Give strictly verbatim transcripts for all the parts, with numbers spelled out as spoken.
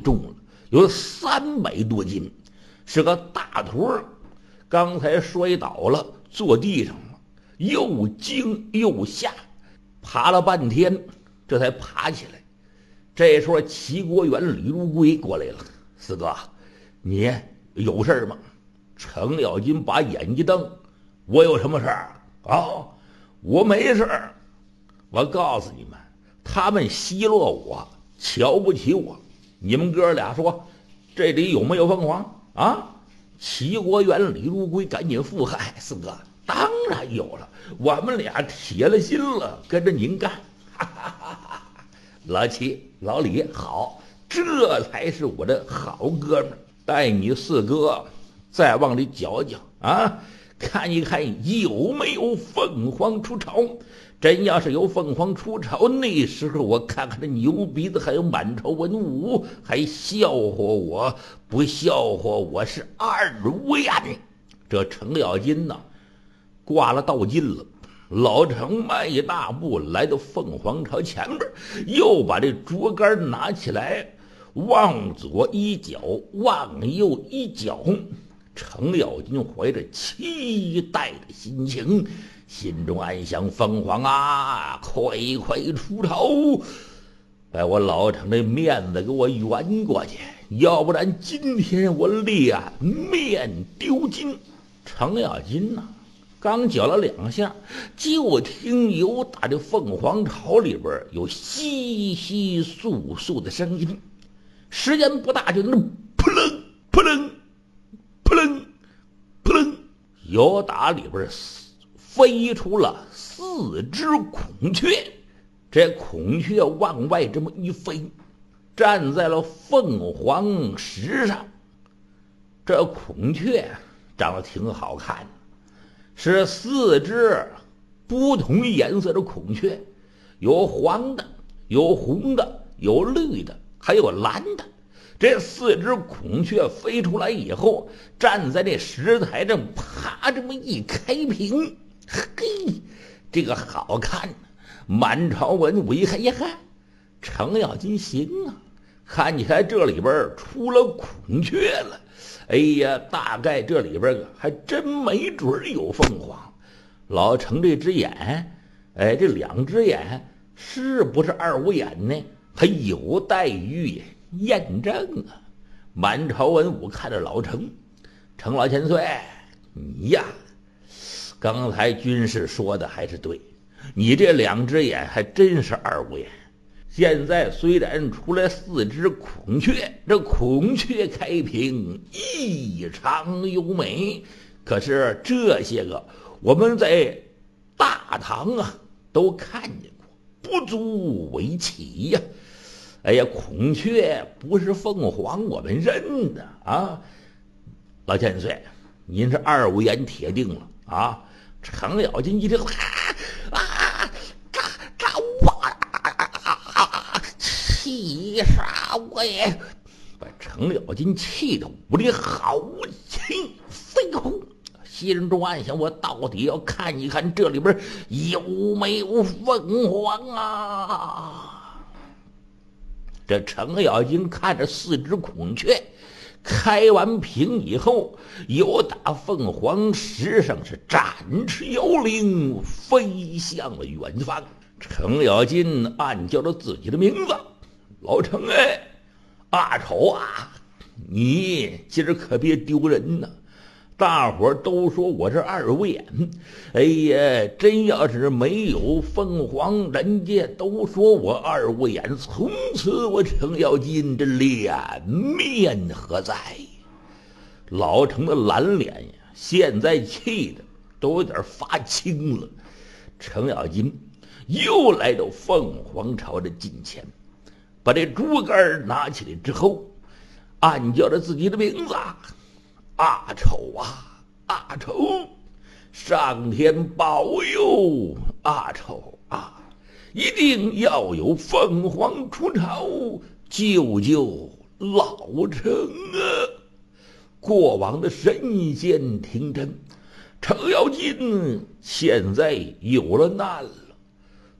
重了，有三百多斤，是个大坨儿。刚才摔倒了，坐地上了，又惊又吓，爬了半天，这才爬起来。这时候齐国元李如归过来了：“四哥，你有事吗？”程咬金把眼一瞪：“我有什么事儿啊？我没事儿。我告诉你们，他们奚落我，瞧不起我。你们哥俩说，这里有没有凤凰啊？”齐国元李如归赶紧附和：“四哥，当然有了，我们俩铁了心了，跟着您干。”哈哈哈哈！老齐、老李，好，这才是我的好哥们儿。带你四哥再往里搅搅啊，看一看有没有凤凰出巢。真要是有凤凰出巢，那时候我看看这牛鼻子还有满朝文武还笑话我，不笑话我是二五眼。这程咬金呐，挂了道金了。老程迈一大步来到凤凰巢前边，又把这竹竿拿起来，往左一脚，往右一脚。程咬金怀着期待的心情，心中暗想：凤凰啊，快快出巢，把我老程的面子给我圆过去，要不然今天我脸面丢尽。程咬金呐、啊，刚搅了两下，就听有打这凤凰巢里边有稀稀簌簌的声音，时间不大，就那扑棱扑棱扑棱扑棱，有打里边飞出了四只孔雀。这孔雀往外这么一飞，站在了凤凰石上。这孔雀长得挺好看的，是四只不同颜色的孔雀，有黄的，有红的，有绿的，还有蓝的。这四只孔雀飞出来以后，站在这石台上，啪这么一开屏，嘿，这个好看。满朝文武一看，呀哈，程咬金行啊，看起来这里边出了孔雀了。哎呀，大概这里边还真没准有凤凰。老程这只眼，哎，这两只眼是不是二五眼呢？还有待于验证啊！满朝文武看着老程，程老千岁，你呀，刚才军士说的还是对，你这两只眼还真是二五眼。现在虽然出来四只孔雀，这孔雀开屏异常优美，可是这些个我们在大唐啊都看见过，不足为奇呀、啊。哎呀，孔雀不是凤凰，我们认的啊！老千岁，您是二五眼铁定了啊！程咬金一听，啊啊，这这我啊，气杀我也！把程咬金气得无力好气飞呼，心中暗想：我到底要看一看这里边有没有凤凰啊！这程咬金看着四只孔雀开完屏以后，由打凤凰石上是展翅摇铃，飞向了远方。程咬金暗叫着自己的名字：老程哎，阿丑啊，你今儿可别丢人呐！大伙儿都说我是二五眼，哎呀，真要是没有凤凰，人家都说我二五眼，从此我程咬金这脸面何在？老程的蓝脸呀，现在气的都有点发青了。程咬金又来到凤凰巢的近前，把这竹竿拿起来之后，暗叫着自己的名字：阿丑啊，阿丑，上天保佑阿丑啊，一定要有凤凰出巢，救救老程啊！过往的神仙听真，程咬金现在有了难了。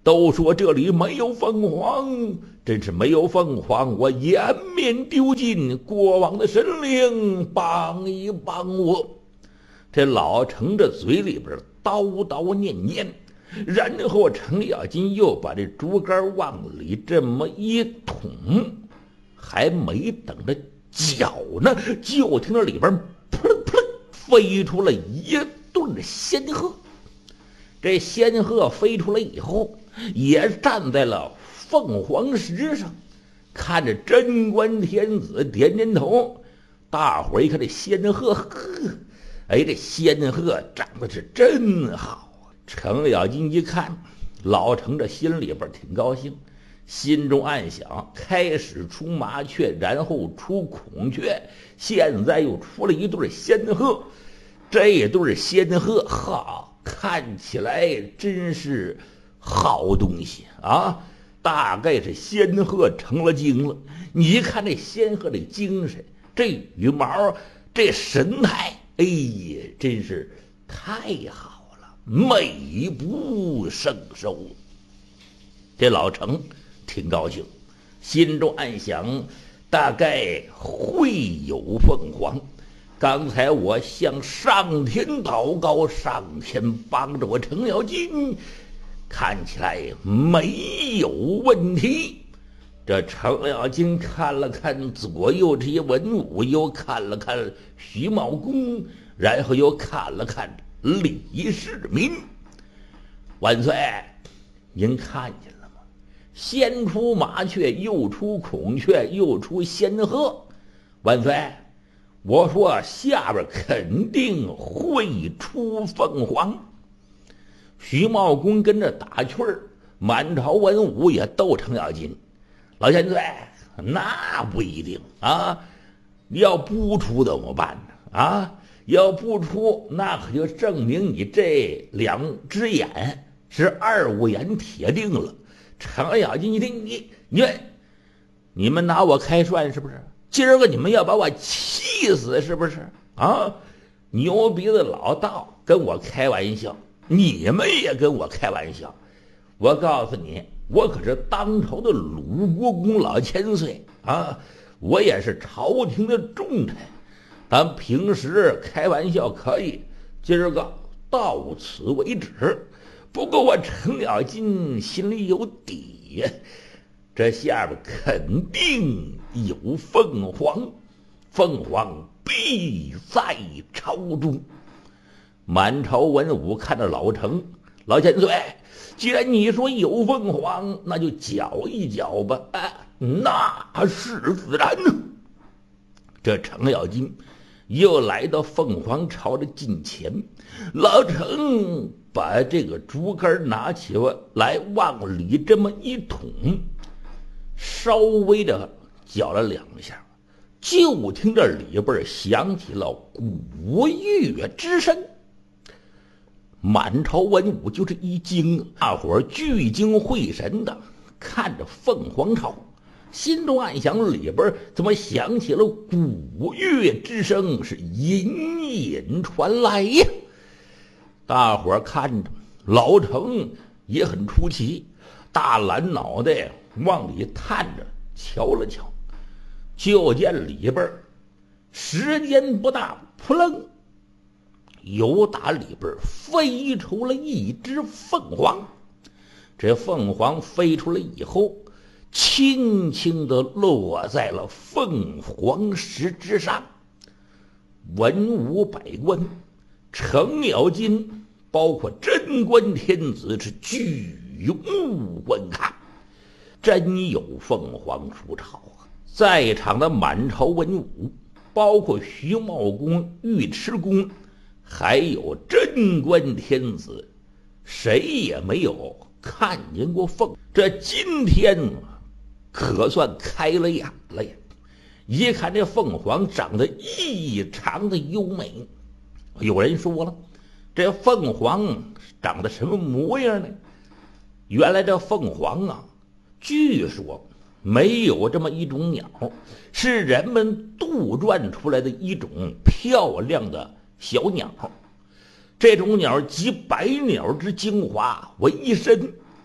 都说这里没有凤凰，真是没有凤凰，我颜面丢尽，过往的神灵帮一帮我。这老程这嘴里边叨叨念念，然后程咬金又把这竹竿往里这么一捅，还没等着搅呢，就听到里边扑棱扑棱飞出了一对仙鹤。这仙鹤飞出来以后，也站在了凤凰石上，看着贞观天子点点头。大伙儿一看这仙鹤，呵，哎，这仙鹤长得是真好啊！程咬金一看，老程这心里边挺高兴，心中暗想：开始出麻雀，然后出孔雀，现在又出了一对仙鹤。这对仙鹤，哈！看起来真是好东西啊！大概是仙鹤成了精了。你看这仙鹤的精神，这羽毛，这神态，哎呀，真是太好了，美不胜收。这老程挺高兴，心中暗想：大概会有凤凰。刚才我向上天祷告，上天帮着我程咬金，看起来没有问题。这程咬金看了看左右这些文武，又看了看徐茂公，然后又看了看李世民。万岁，您看见了吗？先出麻雀，又出孔雀，又出仙鹤。万岁，我说下边肯定会出凤凰。徐茂公跟着打趣儿，满朝文武也斗程咬金。老千岁，那不一定啊！要不出怎么办呢？啊，要不出，那可就证明你这两只眼是二五眼铁定了。程咬金一听，你你们你们拿我开涮是不是？今儿个你们要把我气死是不是啊？牛鼻子老道跟我开玩笑，你们也跟我开玩笑。我告诉你，我可是当朝的鲁国公老千岁啊，我也是朝廷的重臣。咱平时开玩笑可以，今儿个到此为止。不过我程咬金心里有底呀，这下边肯定有凤凰，凤凰必在朝中。满朝文武看着老程，老千岁，既然你说有凤凰，那就搅一搅吧。啊，那是自然呢。这程咬金又来到凤凰巢的近前，老程把这个竹竿拿起来，往里这么一捅，稍微的搅了两下，就听这里边响起了鼓乐之声。满朝文武就是一惊，大伙儿聚精会神的看着凤凰巢，心中暗想：里边怎么响起了鼓乐之声，是隐隐传来呀。大伙儿看着老程也很出奇，大蓝脑袋往里探着瞧了瞧，就见里边时间不大，扑棱由打里边飞出了一只凤凰。这凤凰飞出来以后，轻轻地落在了凤凰石之上。文武百官，程咬金，包括贞观天子是举目观看，真有凤凰出巢啊！在场的满朝文武，包括徐茂公、尉迟恭，还有贞观天子，谁也没有看见过凤。这今天可算开了眼了呀！一看这凤凰长得异常的优美。有人说了，这凤凰长得什么模样呢？原来这凤凰啊，据说没有这么一种鸟，是人们杜撰出来的一种漂亮的小鸟。这种鸟集百鸟之精华为一身，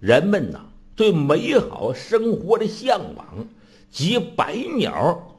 人们呐对美好生活的向往及百鸟